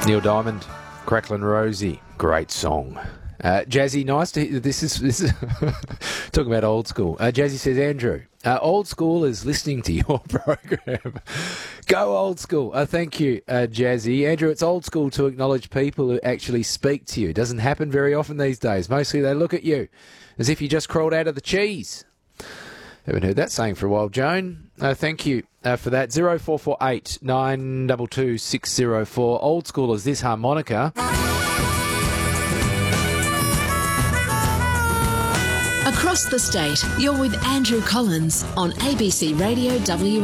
Neil Diamond, Cracklin' Rosie, great song. Jazzy, nice to hear. This is talking about old school. Jazzy says, Andrew, old school is listening to your program. Go old school. Thank you, Jazzy. Andrew, it's old school to acknowledge people who actually speak to you. It doesn't happen very often these days. Mostly they look at you as if you just crawled out of the cheese. Haven't heard that saying for a while, Joan. Thank you for that. 0448 922 604. Old school is this harmonica. Across the state, you're with Andrew Collins on ABC Radio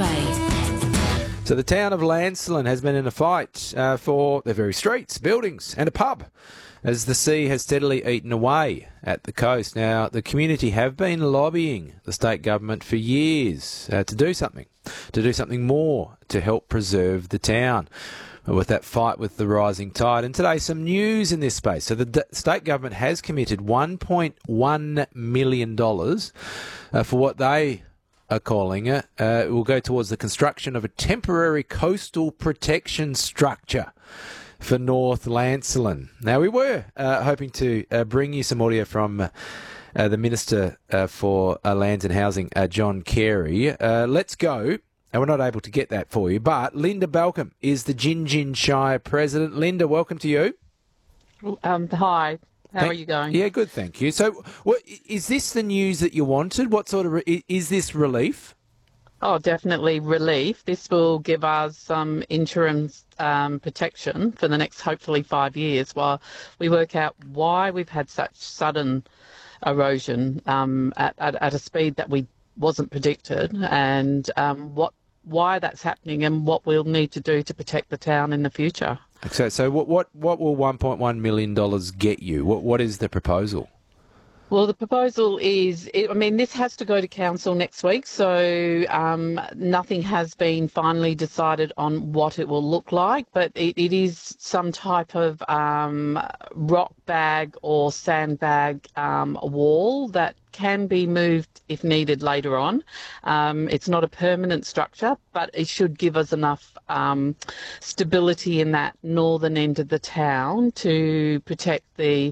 WA. So the town of Lancelin has been in a fight for their very streets, buildings and a pub as the sea has steadily eaten away at the coast. Now, the community have been lobbying the state government for years to do something more to help preserve the town with that fight with the rising tide. And today, some news in this space. So the state government has committed $1.1 million for what they are calling it. It will go towards the construction of a temporary coastal protection structure for North Lancelin. Now, we were hoping to bring you some audio from the Minister for Lands and Housing, John Carey. Let's go. And we're not able to get that for you, but Linda Balcombe is the Gin Shire President. Linda, welcome to you. Hi. How are you going? Yeah, good, thank you. So, is this the news that you wanted? What sort of is this relief? Oh, definitely relief. This will give us some interim protection for the next, hopefully, 5 years while we work out why we've had such sudden erosion at a speed that we wasn't predicted, and why that's happening and what we'll need to do to protect the town in the future. So what will $1.1 million get you? What is the proposal? Well, the proposal is, this has to go to council next week, so nothing has been finally decided on what it will look like, but it is some type of rock bag or sandbag wall that can be moved if needed later on. It's not a permanent structure, but it should give us enough stability in that northern end of the town to protect the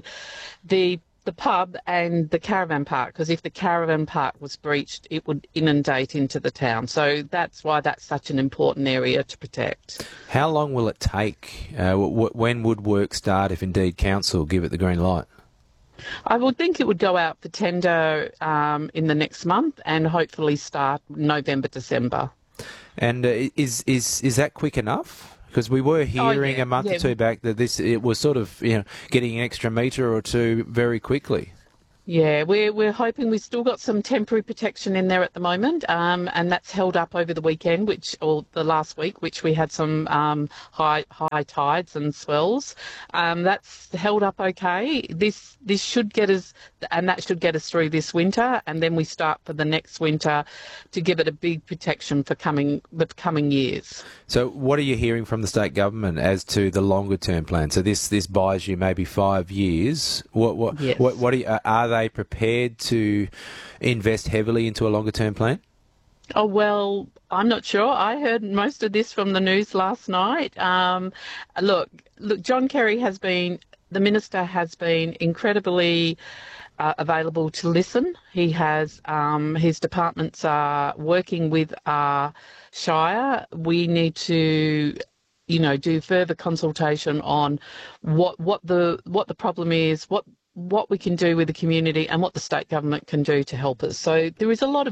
pub and the caravan park, because if the caravan park was breached, it would inundate into the town. So that's why that's such an important area to protect. How long will it take? When would work start if indeed council give it the green light? I would think it would go out for tender in the next month and hopefully start November, December. And is that quick enough? Because we were hearing a month or two back that it was sort of getting an extra metre or two very quickly. Yeah, we're hoping. We've still got some temporary protection in there at the moment, and that's held up over the weekend, or the last week, which we had some high tides and swells. That's held up okay. This should get us, and that should get us through this winter, and then we start for the next winter to give it a big protection for the coming years. So, what are you hearing from the state government as to the longer term plan? So this buys you maybe 5 years. Yes. Are they prepared to invest heavily into a longer term plan? Oh, well, I'm not sure. I heard most of this from the news last night. Look, John Carey the Minister has been incredibly available to listen. He has, his departments are working with our Shire. We need to do further consultation on what the problem is, what we can do with the community, and what the state government can do to help us. So there is a lot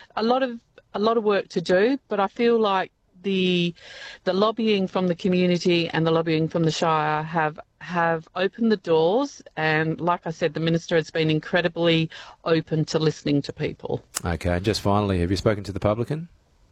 of work to do, but I feel like the lobbying from the community and the lobbying from the Shire have opened the doors, and like I said, the Minister has been incredibly open to listening to people. Okay, just finally, have you spoken to the publican?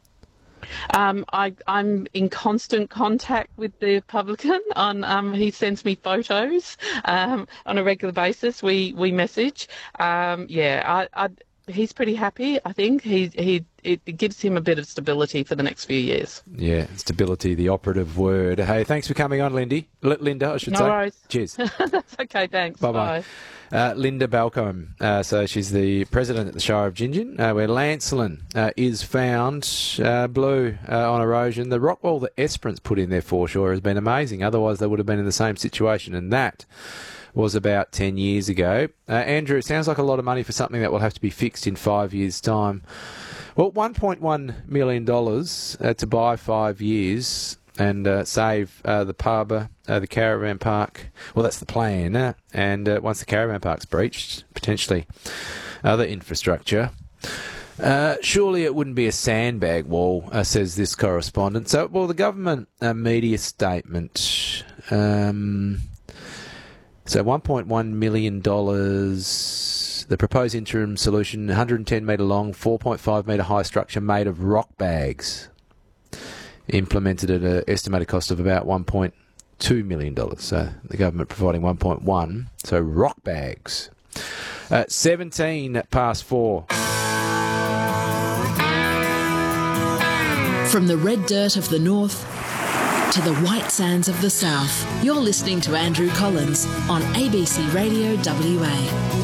I'm in constant contact with the publican. He sends me photos on a regular basis. We message. he's pretty happy. I think it gives him a bit of stability for the next few years. Yeah, stability, the operative word. Hey, thanks for coming on, Linda, I should say. No worries. Cheers. That's okay, thanks. Bye-bye. Linda Balcombe, so she's the president at the Shire of Gingin, where Lancelin is found blue on erosion. The rock wall that Esperance put in their foreshore has been amazing. Otherwise, they would have been in the same situation, and that was about 10 years ago. Andrew, it sounds like a lot of money for something that will have to be fixed in 5 years' time. Well, $1.1 million to buy 5 years and save the pub, the caravan park. Well, that's the plan. And once the caravan park's breached, potentially other infrastructure. Surely it wouldn't be a sandbag wall, says this correspondent. So, well, the government media statement... So $1.1 million, the proposed interim solution, 110 metre long, 4.5 metre high structure made of rock bags, implemented at an estimated cost of about $1.2 million. So the government providing 1.1, so rock bags. 17 past 4. From the red dirt of the north to the white sands of the south, you're listening to Andrew Collins on ABC Radio WA.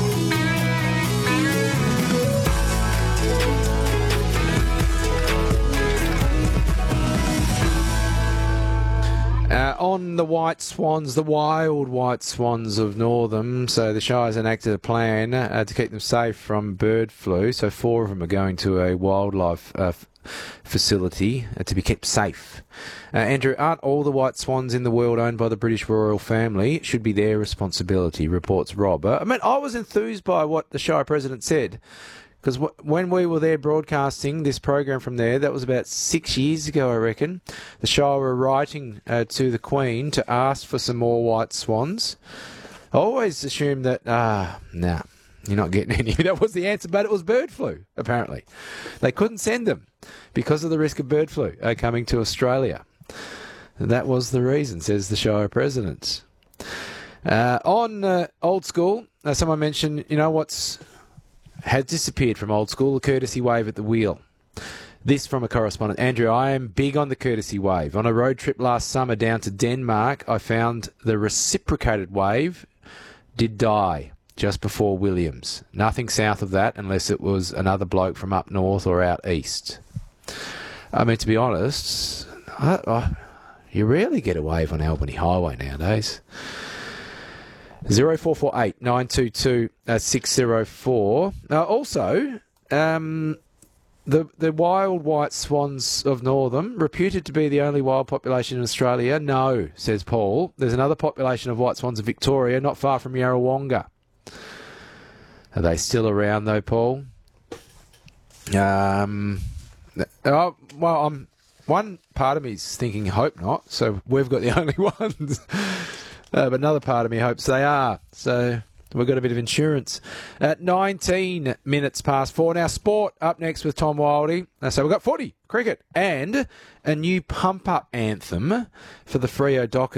On the white swans, the wild white swans of Northam, so the Shire's enacted a plan to keep them safe from bird flu. So 4 of them are going to a wildlife facility to be kept safe. Andrew, aren't all the white swans in the world owned by the British royal family? It should be their responsibility, reports Rob. I mean, I was enthused by what the Shire President said, because when we were there broadcasting this program from there, that was about 6 years ago, I reckon, the Shire were writing to the Queen to ask for some more white swans. I always assumed that, nah, you're not getting any. That was the answer, but it was bird flu, apparently. They couldn't send them because of the risk of bird flu coming to Australia. And that was the reason, says the Shire President. On Old School, someone mentioned, has disappeared from Old School, the courtesy wave at the wheel. This from a correspondent. Andrew, I am big on the courtesy wave. On a road trip last summer down to Denmark, I found the reciprocated wave did die just before Williams. Nothing south of that unless it was another bloke from up north or out east. I mean, to be honest, you rarely get a wave on Albany Highway nowadays. 0448 922 604. Also, the wild white swans of Northam, reputed to be the only wild population in Australia. No, says Paul. There's another population of white swans in Victoria, not far from Yarrawonga. Are they still around though, Paul? One part of me is thinking, hope not. So we've got the only ones. But another part of me hopes they are. So we've got a bit of insurance. 19 minutes past 4. Now, sport up next with Tom Wildey. So we've got footy, cricket, and a new pump-up anthem for the Freo Dockers.